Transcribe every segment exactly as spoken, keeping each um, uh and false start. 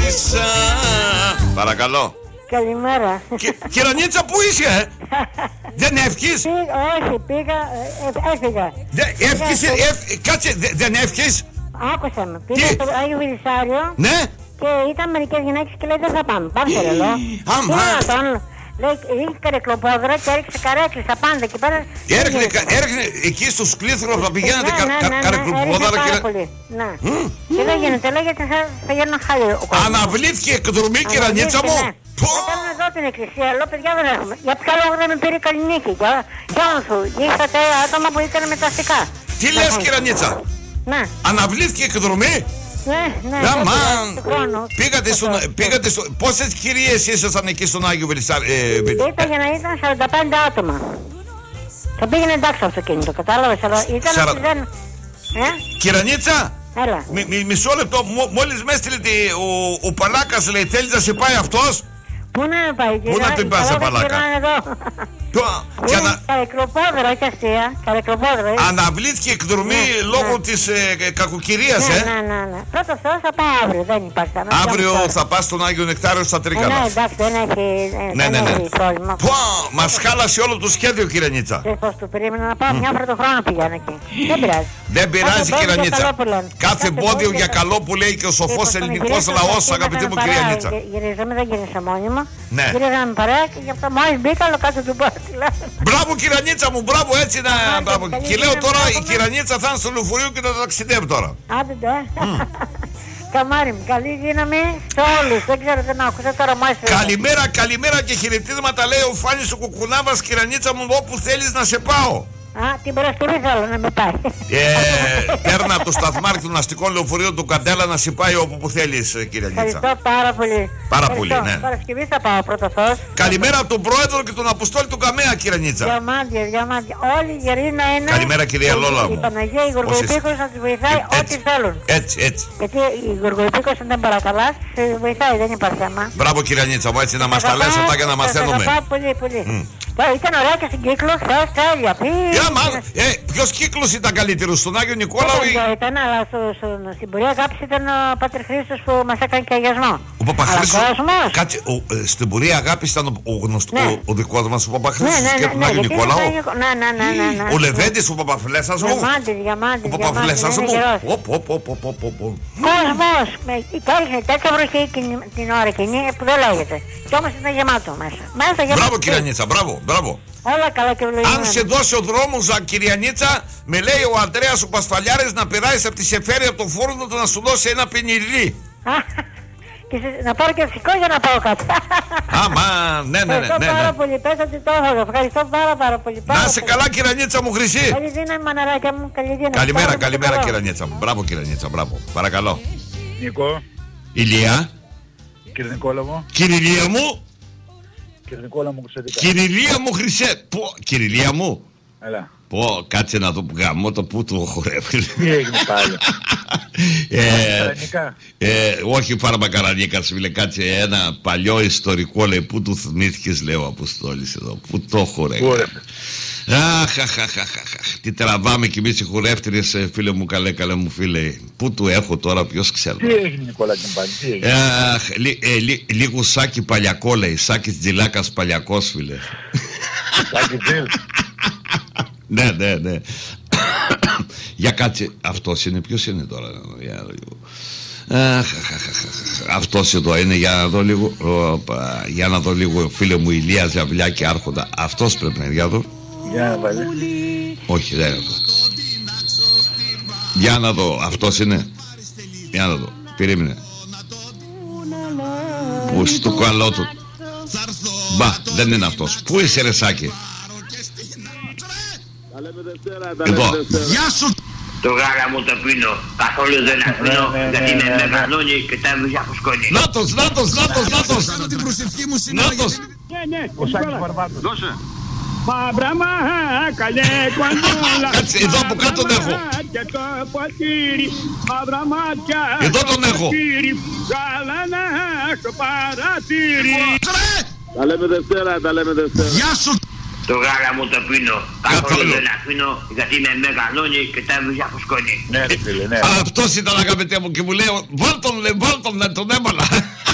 αγιούλησα. Παρακαλώ. Καλημέρα. Κυρανίτσα, πού είσαι? Δεν εύχεις? Όχι, πήγα, έφυγα. Εύχεις, κάτσε, δεν εύχεις? Άκουσα με, πήγα στο Άγιο Βελισσάριο. Ναι. Και ήταν μερικές γυναίκες και λέει δεν θα πάμε, πάμε σε ρελό. Αμά. Λέει, είχε καρεκλοπόδρα και έριξε καρέκλες τα πάντα εκεί πέρα. Έριχνε εκεί στους κλήθρους που πηγαίνετε καρεκλοπόδρα. Πάρα πολύ, ναι. Και δεν γίνεται, λέει, γιατί θα γίνουν χάλι ο κόσμος. Αναβλήθηκε εκδρομή, Κυρανίτσα μου. Θέλουμε εδώ την εκκλησία, λέω παιδιά δεν έχουμε. Για ποιο λόγο δεν με πήρε Καλλινίκη, για όνθου. Είχατε άτομα που ήταν μεταστικά. Τι λες, Κυρανίτσα? Ναι. Αναβλήθηκε εκδρομή. Ναι, ναι. Αμάν. Πήγατε στον... Πήγατε στο... Πόσες κυρίες ήσασταν εκεί στον Άγιο Βελισσάριο? Ήταν για να ήταν σαράντα πέντε άτομα. Θα πήγαινε εντάξει το αυτοκίνητο, κατάλαβες, αλλά ήταν Σαρα... ότι δεν... Ε? Κυρανίτσα, έλα. Μ, μ, μισό λεπτό, μ, μόλις με έστειλε ο, ο Παλάκας, λέει, θέλεις να σε πάει αυτός? Πού να με πάει, κύριε? Πού να την πας, Παλάκα? Καρεκλοπόδρα, όχι αστεία. Καρεκλοπόδρα. Αναβλήθηκε εκδρομή λόγω της κακοκαιρίας, ε. Ναι, ναι, ναι. Πρώτα Θεός θα πάω αύριο, δεν υπάρχει. Αύριο θα πας στον Άγιο Νεκτάριο στα Τρίκαλα. Ναι, εντάξει, δεν έχει πρόβλημα. Μας χάλασε όλο το σχέδιο, Κυρανίτσα. Και πώς του περίμενα να πάω, μια φορά το χρόνο πηγαίνω εκεί. Δεν πειράζει. Δεν πειράζει, Κυρανίτσα. Κάθε εμπόδιο για καλό που λέει και ο σοφός ελληνικός λαός, αγαπητή μου Κυρανίτσα. Γυρίζαμε, δεν γύρισα μόνιμα. Γυρίζαμε παρέα και γι' αυτό μόλις μπήκα, αλλά κάτω του πάρω. Μπράβο, Κυρανίτσα μου, μπράβο, έτσι να. Και λέω τώρα η Κυρανίτσα θα είναι στο λεωφορείο και θα ταξιδεύει τώρα. Άντε ντε. Καμάρι μου, καλή δύναμη σε όλους. Δεν ξέρω, δεν άκουσα τώρα μάλιστα. Καλημέρα, καλημέρα και χαιρετίσματα, λέει ο Φάνης ο Κουκουνάβας. Κυρανίτσα μου, όπου θέλεις να σε πάω. Α, την Παρασκευή θέλω να με πάει. Ε, παίρνα από το σταθμάρχη του ναυτικών λεωφορείων του Καντέλα να σε πάει όπου που θέλεις, Κυρανίτσα. Ευχαριστώ πάρα πολύ. Πάρα πολύ, ναι. Παρασκευή θα πάω πρώτα Θεός. Καλημέρα από τον πρόεδρο και τον Αποστόλη του Καμέα, Κυρανίτσα. Διαμάντια, διαμάντια. Όλοι οι γεροί να είναι. Καλημέρα, κυρία Λόλα μου. Η Παναγία, η Γοργοϊπίκος να τους βοηθάει ό,τι θέλουν. Έτσι, έτσι. Γιατί η Γοργοϊπίκος αν δεν παρακαλάς, σε βοηθάει, δεν υπάρχει θέμα. Μπράβο, Κυρανίτσα μου, έτσι να μας τα λες αυτά και να μαθαίνουμε. Πολύ, πολύ. Ήταν ωραία και στην κύκλο, χθες τέλεια. Ε, ποιος κύκλος ήταν καλύτερος, στον Άγιο Νικόλαο ή... Ήταν, αλλά στην πορεία αγάπης ήταν ο Πατήρ Χρήστος που μας έκανε και αγιασμό. Ο Παπαχρήστος, κάτσε, στην πορεία αγάπης ήταν ο γνωστός, ο δικός μας ο Παπαχρήστος και τον Άγιο Νικόλαο. Ο Λεβέντης, ο Παπαφλέσας μου. Ο Παπαφλέσας μου. Κόσμος, υπήρχε τέτοια βροχή την ώρα εκείνη που δεν λέγεται. Κι όμως ήταν γεμάτο μέσα. Μπράβο, Κυρανίτσα, μπράβο. Μπράβο. Όλα καλά και βλέπει. Αν σε δώσει ο δρόμος, Κυρανίτσα, με λέει ο Αντρέας ο Πασφαλιάρης να περάσεις από τη Σεφέρη από τον φόρνο να σου δώσει ένα πενιλί. Και να πάρω και φυσικό για να πάω κάτω. Άμα, ναι, ναι, ναι. Ευχαριστώ πάρα πολύ, πες ότι το έχω. Ευχαριστώ πάρα πάρα πολύ. Να είσαι καλά, Κυρανίτσα μου, χρυσή. Καλή δύναμη, μαναράκια μου, καλή δύναμη. Καλημέρα, καλημέρα, Κυρανίτσα μου. Μπράβο, Κυρανίτσα, μπράβο. Παρακαλώ. Νικό. Ηλία. Κύριε Νικόλα μου. Κυριλία μου. Κύριε Νικόλα μου, Κουσετικά. Κυριλία μου, χρυσέ. Πω, Κυριλία μου. Έλα. Πω, κάτσε να το γαμώ το που του έχω ρε. Τι έγινε πάλι. ε, ε, όχι φαρμακαρανίκας φίλε, κάτσε ένα παλιό ιστορικό λέει. Πού του θυμήθηκες λέω Αποστόλης εδώ. Πού το έχω ρε. Αχ, αχ, αχ, αχ, τι τραβάμε κι εμείς οι χουρεύτριες φίλε μου, καλέ καλέ μου φίλε. Πού του έχω τώρα, ποιος ξέρει. Τι έγινε Νικόλα και πάλι, τι έγινε. Αχ, λί, ε, λί, λίγο Σάκη Παλιακό λέει. Σάκης Τζιλάκας Παλιακός φίλε. Σάκη Τζιλ. Ναι, ναι, ναι. Για κάτσε, αυτός είναι, ποιος είναι τώρα. Αυτός εδώ είναι, για να δω λίγο. Οπα, για να δω λίγο φίλε μου Ηλία Ζαβλιάκη Άρχοντα. Αυτός πρέπει να είναι, για δω. Για να βάλει. Όχι, δεν είναι αυτό. Για να δω, αυτός είναι. Για να δω, περίμενε. Πού στο καλό του. Μπα, δεν είναι αυτός. Πού είσαι ρε Σάκη. Εδώ. Γεια σου. Το γάλα μου το πίνω. Καθόλου δεν αφήνω. Γιατί με μεγαλώνει και τα έμβηζα φουσκώνει. Νάτος, νάτος, νάτος, νάτος. Την προσευχή μου Νάτος. Ναι, ναι. Ο Σάκης Βαρβάτος. Δώσε. Μαύρα μάκαλε κοντόλα. Κάτσε, εδώ από κάτω τον έχω. Και το ποτήρι. Μαύρα μάτια. Εδώ τον έχω. Γαλανά στο παρατήρι. Τα λέμε Δευτέρα, τα λέμε Δευτέρα. Γεια σου. Το γάλα μου το πίνω. Καθόλου δεν αφήνω. Γιατί με μεγαλώνει και τα έμβηζα φουσκώνει. Ναι, φίλε, ναι. Αυτός ήταν αγαπητέ μου και μου λέει βάλ τον, βάλ τον, τον έβαλα.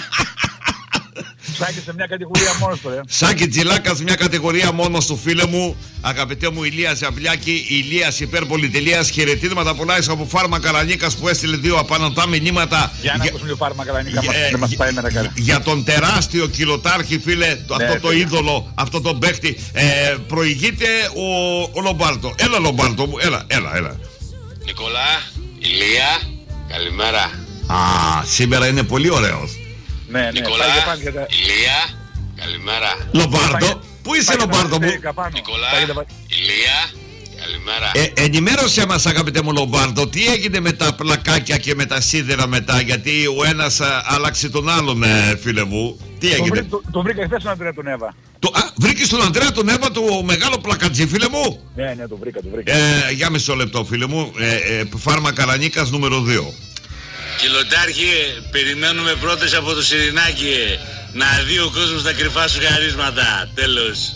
Σάκη σε μια κατηγορία μόνος του, ε. Σάκη Τζιλάκας, μια κατηγορία μόνος του, φίλε μου. Αγαπητέ μου Ηλία Ζαβλιάκη, Ηλίας υπερπολιτελείας. Χαιρετίσματα πολλά από Φάρμα Καρανίκας που έστειλε δύο απανωτά μηνύματα. Για να ακούσουμε λίγο Φάρμα Καρανίκα, δεν μας πάει μέρα καλά. Για τον τεράστιο κιλοτάρχη, φίλε, το, ναι, αυτό το φίλε. είδωλο, αυτό το παίχτη. Ε, προηγείται ο, ο Λομπάρτο. Έλα Λομπάρτο μου, έλα, έλα, έλα. Νικολά, Ηλία, καλημέρα. Α, σήμερα είναι πολύ ωραίος. Ναι, ναι, Νικολά, Ηλία, καλημέρα. Λομπάρτο, πού είσαι Λομπάρτο μου? Νικολά, Ηλία, καλημέρα. Ε, ενημέρωσέ μας αγαπητέ μου Λομπάρτο, τι έγινε με τα πλακάκια και με τα σίδερα μετά, γιατί ο ένας α, άλλαξε τον άλλον, ε, φίλε μου. Τι έγινε? Το, το, το βρήκα χθες τον Αντρέα τον Εύα. Το, α, βρήκες τον Αντρέα τον Εύα, το μεγάλο πλακατζή, φίλε μου. Ναι, ναι, το βρήκα, το βρήκα. Ε, για μισό λεπτό, φίλε μου. Ε, ε, Φάρμα Καρανίκας νούμερο δύο. Κιλοτάρχη, περιμένουμε πρώτες από το Σιρινάκι να δει ο κόσμος τα κρυφά σου χαρίσματα. Τέλος.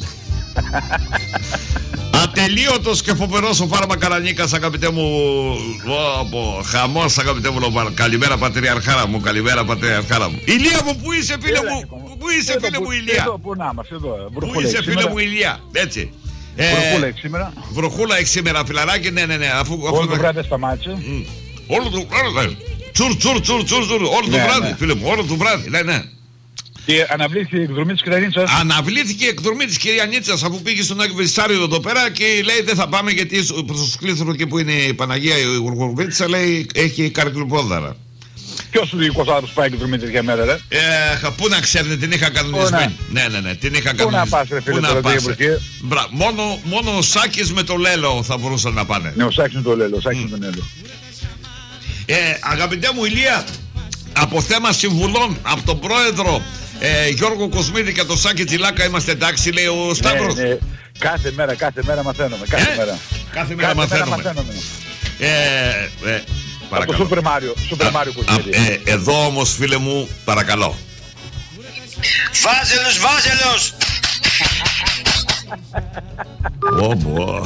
Ατελείωτος και φοβερός ο Φάρμα Καρανίκας, αγαπητέ μου. Ω, χαμός, αγαπητέ μου Λομπάρτο. Καλημέρα πατριαρχάρα μου, καλημέρα πατριαρχάρα μου. Ηλία μου, πού είσαι φίλε μου? Πού είσαι φίλε μου Ηλία? Εδώ, πού να είμαστε, εδώ. Πού είσαι φίλε μου Ηλία? Έτσι. Βροχούλα έχει σήμερα. Βροχούλα έχει σήμερα, φιλαράκι, ναι, ναι, ναι. Αφού, όλο το βράδυ σταμάτησε. Όλο το βράδυ. Τσουρ, τσουρ, τσουρ, τσουρ, τσουρ. Όλο το βράδυ, φίλε μου, όλο το βράδυ. Ναι, ναι. Και αναβλήθηκε η εκδρομή της Κυριανίτσας. Αναβλήθηκε η εκδρομή της Κυριανίτσας αφού πήγε στον Άγιο Βυσσάριο εδώ πέρα και λέει δεν θα πάμε γιατί προς το σκλήθρο και που είναι η Παναγία η Γουργοβίτσα λέει έχει καρκλοπόδαρα. Ποιος του δικός άνθρωπος πάει εκδρομή τέτοια μέρα, ρε? Ε, πού να ξέρετε, την είχα κανονισμένη. Ναι, ναι, ναι, την είχα κανονισμένη. Πού να πας, ρε φίλε, τώρα τι Μπρα, μόνο, μόνο ο Σάκης με το Λέλο θα μπορούσαν να πάνε. Ναι, ο Σάκης με το Λέλο, ο Σάκης mm. με τον Λέλο. Ε, αγαπητέ μου Ηλία, από θέμα συμβουλών, από τον πρόεδρο ε, Γιώργο Κοσμίδη και τον Σάκη Τζιλάκα είμαστε εντάξει, λέει ο Σταύρος. Ναι, ναι. Κάθε μέρα, κάθε μέρα μαθαίνουμε. Κάθε ε? μέρα. Κάθε μέρα κάθε μαθαίνουμε. Μέρα μαθαίνουμε. Ε, ε, παρακαλώ. Από το Super Mario, Super Mario Κοσμίδη. Ε, εδώ όμως φίλε μου, παρακαλώ. Βάζελος, βάζελος! Όμπο.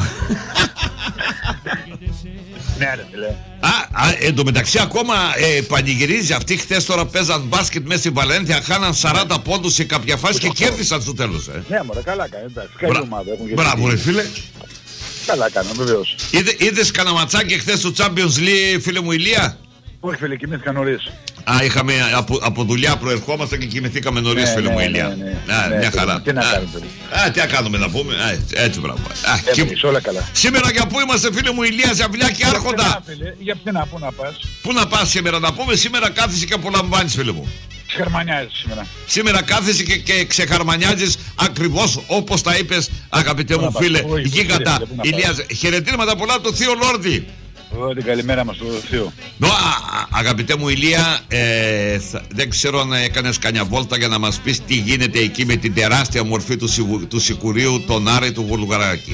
Ναι ρε φίλε. Α, α, εν τω μεταξύ ακόμα ε, πανηγυρίζει αυτοί χθες τώρα παίζαν μπάσκετ μέσα στη Βαλένθια, χάναν σαράντα πόντους σε κάποια φάση και κέρδισαν στο τέλος. Ε. Ναι μωρέ, καλά κάνει, εντάξει, καλή ομάδα έχουν. Μπράβο ρε φίλε. Καλά κάνουν, βεβαίως. Είδε, είδες κανένα ματσάκι χθες στο Champions League, φίλε μου Ηλία? Όχι φίλε, κοιμήθηκα νωρίς. Α, είχαμε από, από δουλειά προερχόμαστε και κοιμηθήκαμε νωρίς, ναι, φίλε ναι, μου ναι, Ηλία. Ναι, ναι, Α, ναι, μια ναι, χαρά. Τι να α, κάνουμε. Α, τι να κάνουμε να πούμε. Α, έτσι μπράβο. Εμείς, όλα καλά. Σήμερα για πού είμαστε φίλε μου Ηλία Ζαβλιάκη Άρχοντα? Για πού πού να πας? Πού να πας σήμερα να πούμε? Σήμερα κάθεσαι και απολαμβάνεις φίλε μου. Ξεχαρμανιάζεις σήμερα. Σήμερα κάθεσαι και, και ξεχαρμανιάζεις ακριβώς όπως τα είπες αγαπητέ μου φίλε γίγαντα Ηλία. Χαιρετίσματα πολλά από το Θείο Λόρδι. Εγώ την καλημέρα μας το Θείο. Νο, α, αγαπητέ μου Ηλία, ε, θα, δεν ξέρω αν έκανες κανιά βόλτα για να μας πεις τι γίνεται εκεί με την τεράστια μορφή του, σιγου, του Σικουρίου, τον Άρη του Βουλγαράκη.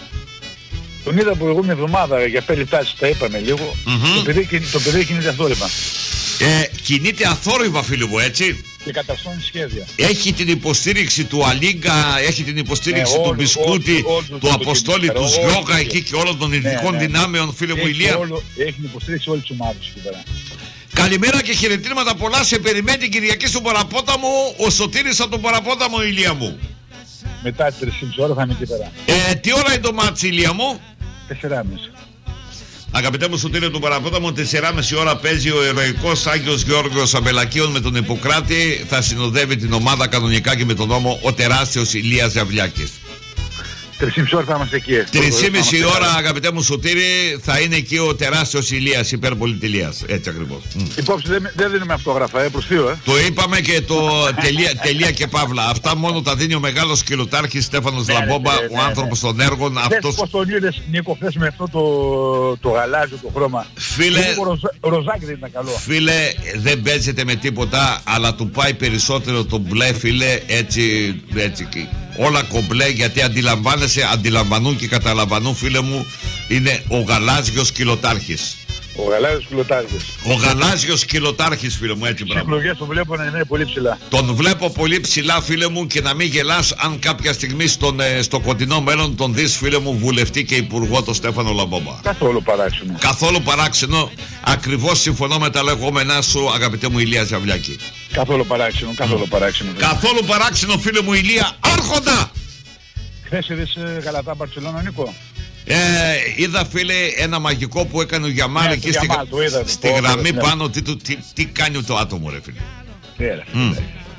Τον είδα προηγούμενη εβδομάδα για πέντε τάσεις, τα είπαμε λίγο. Mm-hmm. Το παιδί, το παιδί κινείται αθόρυβα. Ε, κινείται αθόρυβα φίλε μου, έτσι. Και καταστώνει σχέδια. Έχει την υποστήριξη του Αλίγκα, έχει την υποστήριξη ε, του Μπισκούτη, του Αποστόλη, του Σλόγα εκεί και όλων των ειδικών ναι, ναι. δυνάμεων, φίλε μου Ηλία. Όλο, έχει την υποστήριξη όλη τη ομάδα εκεί πέρα. Καλημέρα και χαιρετίσματα πολλά. Σε περιμένει την Κυριακή στον Παραπόταμο ο Σωτήρης από τον Παραπόταμο, Ηλία μου. Μετά τις τρεις και μισή ώρα θα είμαι εκεί πέρα. Ε, τι ώρα είναι το μάτσι, Ηλία μου? τέσσερα και μισή. Αγαπητέ μου Σωτήρη του Παραπόταμου, τέσσερα και μισή ώρα παίζει ο ηρωικός Άγιος Γιώργος Αμπελακίων με τον Ιπποκράτη. Θα συνοδεύει την ομάδα κανονικά και με τον νόμο ο τεράστιος Ηλίας Ζαβλιάκης. Τρεις και μισή ώρα θα είμαστε εκεί. Τρεις και μισή ώρα αγαπητέ μου Σωτήρη θα είναι εκεί ο τεράστιος Ηλίας, υπερπολιτηλίας. Έτσι ακριβώς. Υπόψη δεν, δεν δίνουμε αυτόγραφα, ε, προς θείο, ε. Το είπαμε και το τελεία, τελεία και παύλα. Αυτά μόνο τα δίνει ο μεγάλος κιλοτάρχης Στέφανος Λαμπόμπα, ναι, ναι, ναι, ναι, ο άνθρωπος των έργων. Αυτός... Δες πως τον είδες Νίκο χθες με αυτό το, το γαλάζιο το χρώμα. Φίλε, ο Ροζάκη δεν ήταν καλό. Φίλε, δεν παίζεται με τίποτα, αλλά του πάει περισσότερο το μπλε, φίλε, έτσι, έτσι. Όλα κομπλέ, γιατί αντιλαμβάνεσαι, αντιλαμβανούν και καταλαμβανούν, φίλε μου, είναι ο γαλάζιος κιλοτάρχης. Ο Γαλάζιος Κιλοτάρχης. Ο Γαλάζιος Κιλοτάρχης, φίλε μου, έτσι, μπράβο. Οι εκλογές τον βλέπω να είναι πολύ ψηλά. Τον βλέπω πολύ ψηλά, φίλε μου, και να μην γελάς αν κάποια στιγμή στον, ε, στο κοντινό μέλλον τον δεις, φίλε μου, βουλευτή και υπουργό, τον Στέφανο Λαμπόμπα. Καθόλου παράξενο. Καθόλου παράξενο. Ακριβώς συμφωνώ με τα λεγόμενά σου, αγαπητέ μου Ηλία Ζαβλάκη. Καθόλου παράξενο, καθόλου παράξενο. Καθόλου παράξενο, φίλε μου Ηλία, άρχοντα! Χθες είδες Γαλατά Μπαρτσελόνα, Νίκο? Ε, είδα, φίλε, ένα μαγικό που έκανε ο Γιαμάλ εκεί στη, είδα, στη το, γραμμή ναι. πάνω. Τι, τι, τι κάνει το άτομο, ρε φίλε. Τι mm.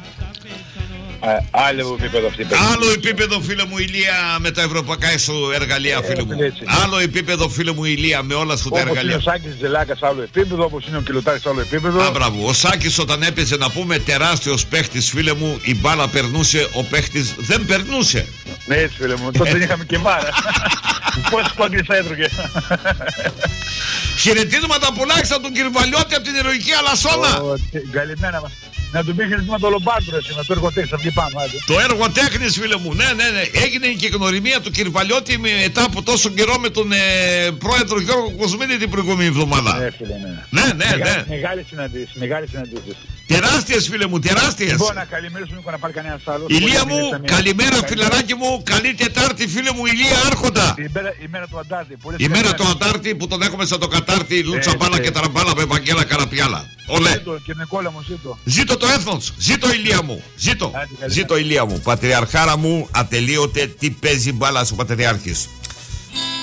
Άλλο επίπεδο αυτή. Άλλο επίπεδο, φίλε μου Ηλία, με τα ευρωπαϊκά σου εργαλεία, φίλε μου. Άλλο επίπεδο, φίλε μου Ηλία, με όλα σου τα εργαλεία. Όπως είναι ο Σάκης Τζελάκας, άλλο επίπεδο. Όπως είναι ο Κιλοτάρχης, άλλο επίπεδο. Α, μπράβο. Ο Σάκης όταν έπαιζε, να πούμε, τεράστιος παίχτης, φίλε μου, η μπάλα περνούσε, ο παίχτης δεν περνούσε. Ναι, έτσι, φίλε μου, τότε δεν είχαμε και μπάρα. Πόσες κόκκινες θα έτρωγε. Χαιρετίσματα τουλάχιστον του Κυρβαλιώτη από την ηρωική Αλασσόνα. Καλημέρα μας. Να του πει χαιρετίσματα ολομπάντρου, εσύ, με το έργο τέχνης, θα βγει πάνω. Άντε. Το έργο τέχνης, φίλε μου, ναι, ναι, ναι. Έγινε η κυκλοριμία του Κυρβαλιώτη μετά από τόσο καιρό με τον ε, πρόεδρο Γιώργο Κοσμίδη την προηγούμενη εβδομάδα. Ναι, φίλε, ναι. Ναι, ναι, ναι. Μεγάλη συναντήση, μεγάλη συναντήση. Τεράστιες, φίλε μου, τεράστιες. Λοιπόν, να καλημερίσουμε να πάρει κανένας άλλος. Ηλία μου, καλημέρα, φιλαράκι μου. Καλή Τετάρτη, φίλε μου, Ηλία, άρχοντα. Η μέρα του Αντάρτη. Η μέρα του Αντάρτη που τον έχουμε σαν το κατάρτι, Λούτσα Μπάλα και Ταραμπάλα με Ευαγγέλα Καραπιάλα. Ολέ. Ζήτω και Νικόλα μου, ζήτω. Ζήτω το έθνος, ζήτω Ηλία μου. Ζήτω, ζήτω Ηλία μου. Πατριαρχάρα μου, ατελείωτε, τι παίζει μπάλα ο Πατριάρχης.